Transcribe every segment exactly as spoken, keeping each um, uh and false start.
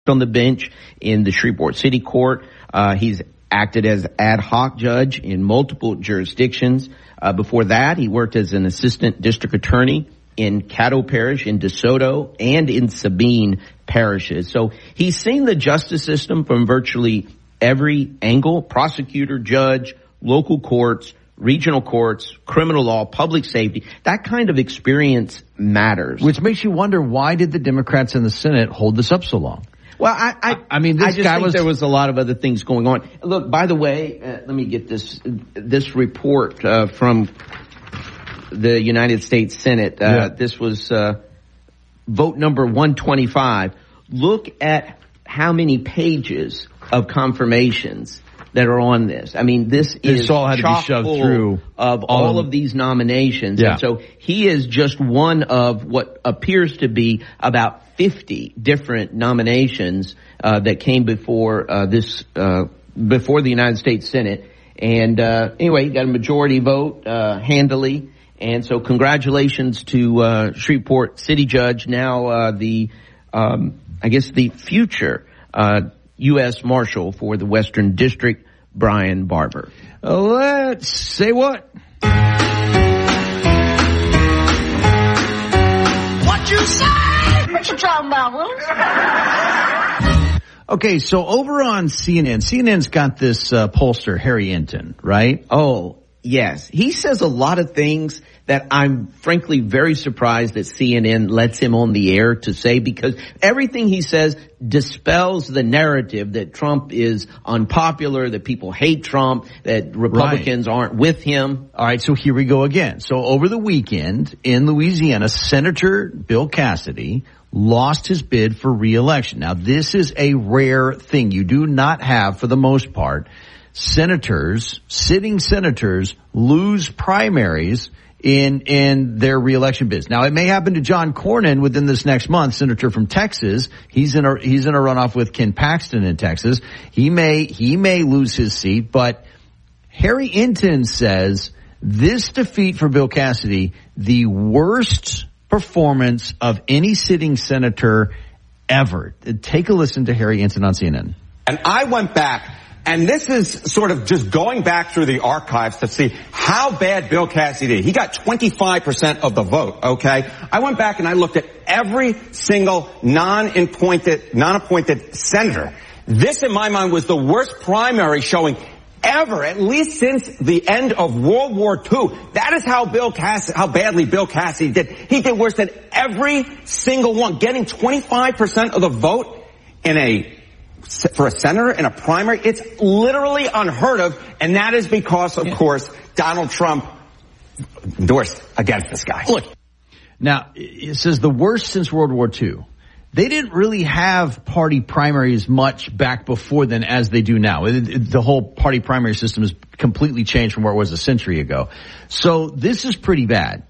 on the bench in the Shreveport City Court. Uh, he's acted as ad hoc judge in multiple jurisdictions. Uh, before that, he worked as an assistant district attorney in Caddo Parish, in DeSoto, and in Sabine parishes. So he's seen the justice system from virtually every angle: prosecutor, judge, local courts, regional courts, criminal law, public safety. That kind of experience matters. Which makes you wonder, why did the Democrats in the Senate hold this up so long? Well, I, I, I mean, this I just guy think was, there was a lot of other things going on. Look, by the way, uh, let me get this, this report, uh, from the United States Senate. Uh, yeah. This was, uh, vote number one twenty-five. Look at how many pages of confirmations that are on this. I mean, this, this is all had to be shoved through of all, all of, of these nominations. Yeah. And so he is just one of what appears to be about fifty different nominations uh, that came before uh, this uh, before the United States Senate. And uh, anyway, he got a majority vote uh, handily. And so congratulations to uh, Shreveport City Judge, now uh, the um, I guess the future uh U S Marshal for the Western District, Brian Barber. Let's say what? What you say? What you talking about, Willis? Okay, so over on C N N, C N N's got this uh, pollster, Harry Enton, right? Oh, yes. He says a lot of things that I'm frankly very surprised that C N N lets him on the air to say, because everything he says dispels the narrative that Trump is unpopular, that people hate Trump, that Republicans right. aren't with him. All right, so here we go again. So over the weekend in Louisiana, Senator Bill Cassidy lost his bid for re-election. Now, this is a rare thing. You do not have, for the most part, senators, sitting senators, lose primaries in in their reelection bids. Now, it may happen to John Cornyn within this next month, senator from Texas. He's in a he's in a runoff with Ken Paxton in Texas. He may he may lose his seat, but Harry Enton says this defeat for Bill Cassidy, the worst performance of any sitting senator ever. Take a listen to Harry Enton on C N N. And I went back, and this is sort of just going back through the archives to see how bad Bill Cassidy did. He got twenty-five percent of the vote, okay? I went back and I looked at every single non-appointed, non-appointed senator. This, in my mind, was the worst primary showing ever, at least since the end of World War Two. That is how Bill Cassidy, how badly Bill Cassidy did. He did worse than every single one, getting twenty-five percent of the vote in a for a senator in a primary. It's literally unheard of, and that is because, of yeah. course, Donald Trump endorsed against this guy. Look, now, it says the worst since World War Two. They didn't really have party primaries much back before then as they do now. It, it, the whole party primary system has completely changed from where it was a century ago. So this is pretty bad.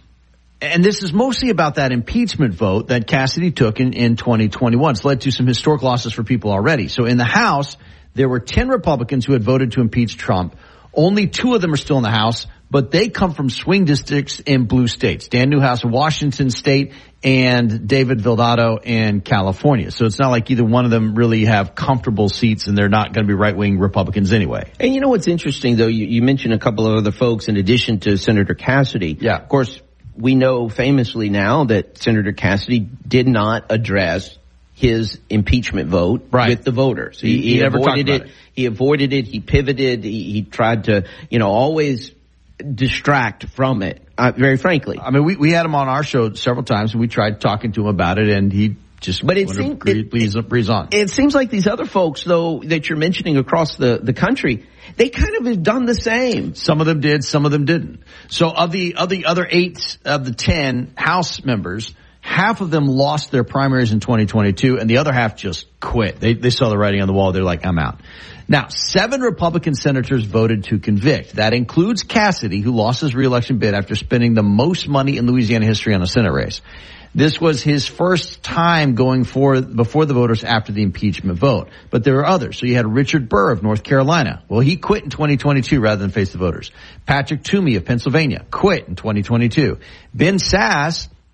And this is mostly about that impeachment vote that Cassidy took in, in twenty twenty-one. It's led to some historic losses for people already. So in the House, there were ten Republicans who had voted to impeach Trump. Only two of them are still in the House, but they come from swing districts in blue states. Dan Newhouse, Washington State, and David Vildado in California. So it's not like either one of them really have comfortable seats, and they're not going to be right-wing Republicans anyway. And you know what's interesting, though? You, you mentioned a couple of other folks in addition to Senator Cassidy. Yeah. Of course, we know famously now that Senator Cassidy did not address his impeachment vote right. with the voters. He, he, he, he never avoided talked about it. it. He avoided it. He pivoted. He, he tried to, you know, always distract from it, uh, very frankly. I mean, we, we had him on our show several times, and we tried talking to him about it, and he just but it seems, breeze, it, breeze on. It seems like these other folks, though, that you're mentioning across the, the country, they kind of have done the same. Some of them did, some of them didn't. So of the, of the other eight of the ten House members, half of them lost their primaries in twenty twenty-two, and the other half just quit. They, they saw the writing on the wall. They're like, I'm out. Now, seven Republican senators voted to convict. That includes Cassidy, who lost his reelection bid after spending the most money in Louisiana history on a Senate race. This was his first time going for before the voters after the impeachment vote. But there are others. So you had Richard Burr of North Carolina. Well, he quit in twenty twenty-two rather than face the voters. Patrick Toomey of Pennsylvania quit in twenty twenty-two. Ben Sasse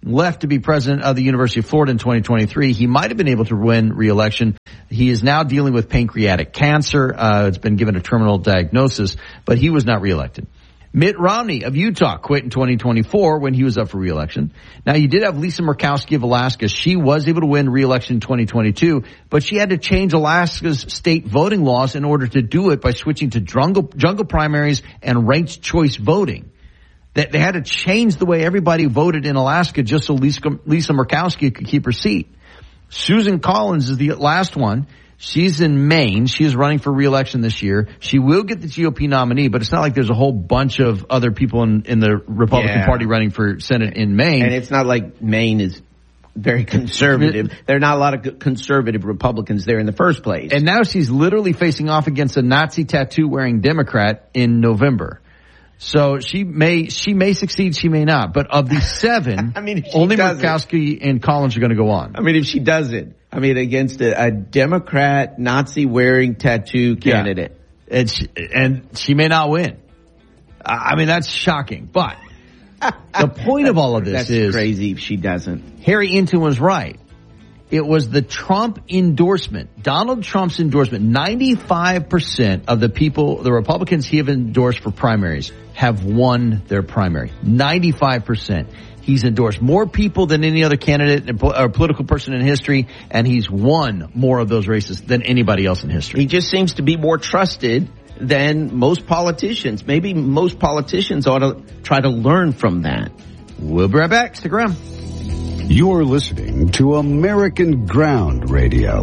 left to be president of the University of Florida in twenty twenty-three. He might have been able to win re-election. He is now dealing with pancreatic cancer. Uh, it's been given a terminal diagnosis, but he was not reelected. Mitt Romney of Utah quit in twenty twenty-four when he was up for re-election. Now, you did have Lisa Murkowski of Alaska. She was able to win re-election in twenty twenty-two, but she had to change Alaska's state voting laws in order to do it by switching to jungle, jungle primaries and ranked choice voting. That they had to change the way everybody voted in Alaska just so Lisa, Lisa Murkowski could keep her seat. Susan Collins is the last one. She's in Maine. She is running for re-election this year. She will get the G O P nominee, but it's not like there's a whole bunch of other people in, in the Republican yeah. Party running for Senate in Maine. And it's not like Maine is very conservative. There are not a lot of conservative Republicans there in the first place. And now she's literally facing off against a Nazi tattoo-wearing Democrat in November. So she may she may succeed, she may not. But of the seven, I mean, only Murkowski and Collins are going to go on. I mean, if she doesn't, I mean, against a, a Democrat, Nazi-wearing tattoo candidate. Yeah. And, she, and she may not win. I mean, that's shocking. But the point of all of this that's is... crazy if she doesn't. Harry Inton was right. It was the Trump endorsement, Donald Trump's endorsement. ninety-five percent of the people, the Republicans he have endorsed for primaries, have won their primary. ninety-five percent. He's endorsed more people than any other candidate or political person in history, and he's won more of those races than anybody else in history. He just seems to be more trusted than most politicians. Maybe most politicians ought to try to learn from that. We'll be right back. Stick around. You're listening to American Ground Radio.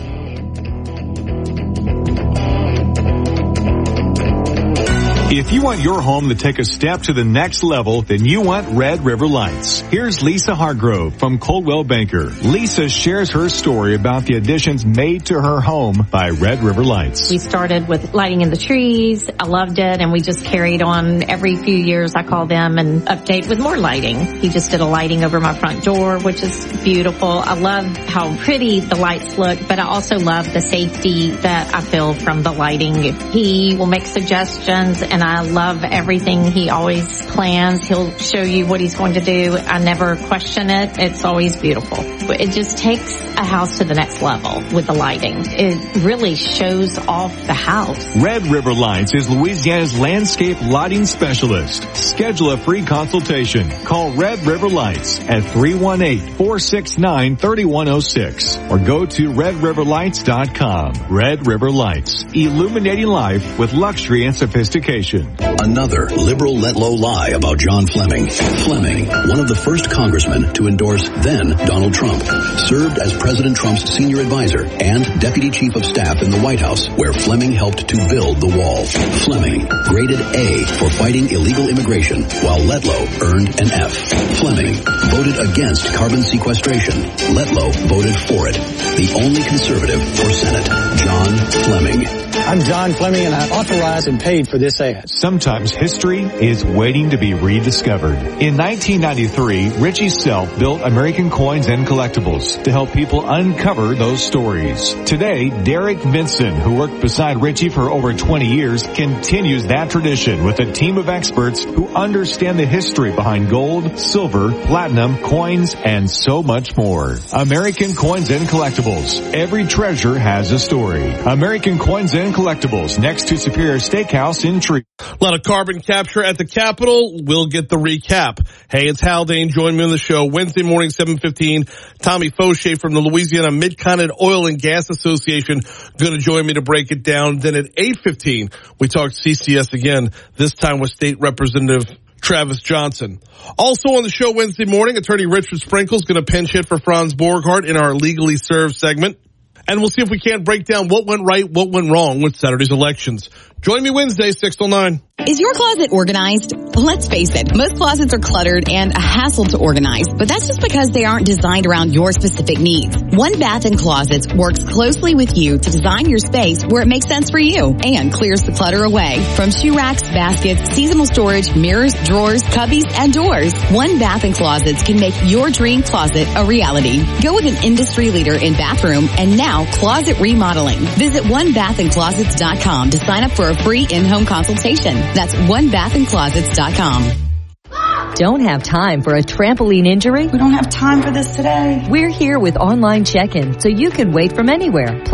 If you want your home to take a step to the next level, then you want Red River Lights. Here's Lisa Hargrove from Coldwell Banker. Lisa shares her story about the additions made to her home by Red River Lights. We started with lighting in the trees. I loved it, and we just carried on every few years. I call them and update with more lighting. He just did a lighting over my front door, which is beautiful. I love how pretty the lights look, but I also love the safety that I feel from the lighting. He will make suggestions, and I love everything he always plans. He'll show you what he's going to do. I never question it. It's always beautiful. It just takes a house to the next level with the lighting. It really shows off the house. Red River Lights is Louisiana's landscape lighting specialist. Schedule a free consultation. Call Red River Lights at three one eight, four six nine, three one zero six or go to red river lights dot com. Red River Lights, illuminating life with luxury and sophistication. Another liberal let-low lie about John Fleming. Fleming, one of the first congressmen to endorse then Donald Trump, served as President Trump's senior advisor and deputy chief of staff in the White House, where Fleming helped to build the wall. Fleming, graded A for fighting illegal immigration, while Letlow earned an F. Fleming voted against carbon sequestration. Letlow voted for it. The only conservative for Senate, John Fleming. I'm John Fleming, and I authorized and paid for this ad. Sometimes history is waiting to be rediscovered. In nineteen ninety-three, Richie Self built American Coins and Collectibles to help people uncover those stories. Today, Derek Vinson, who worked beside Richie for over twenty years, continues that tradition with a team of experts who understand the history behind gold, silver, platinum, coins, and so much more. American Coins and Collectibles. Every treasure has a story. American Coins and Collectibles, next to Superior Steakhouse in Tree. A lot of carbon capture at the Capitol. We'll get the recap. Hey, it's Haldane. Join me on the show Wednesday morning, seven fifteen. Tommy Fauché from the Louisiana Mid-Continent Oil and Gas Association going to join me to break it down. Then at eight fifteen, we talk C C S again, this time with State Representative Travis Johnson. Also on the show Wednesday morning, Attorney Richard Sprinkle is going to pinch hit for Franz Borghardt in our Legally Served segment. And we'll see if we can't break down what went right, what went wrong with Saturday's elections. Join me Wednesday, six till nine. Is your closet organized? Let's face it, most closets are cluttered and a hassle to organize, but that's just because they aren't designed around your specific needs. One Bath and Closets works closely with you to design your space where it makes sense for you and clears the clutter away. From shoe racks, baskets, seasonal storage, mirrors, drawers, cubbies, and doors, One Bath and Closets can make your dream closet a reality. Go with an industry leader in bathroom and now closet remodeling. Visit one bath and closets dot com to sign up for a free in-home consultation. That's one bath and closets dot com. Don't have time for a trampoline injury? We don't have time for this today. We're here with online check-in so you can wait from anywhere.